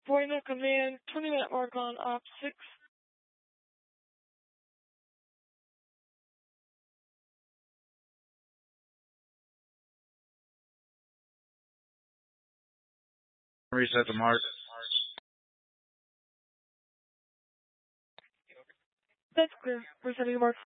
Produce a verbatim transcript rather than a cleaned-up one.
Voiding a command, twenty minute mark on op six. Reset the mark. That's clear. Resetting the mark.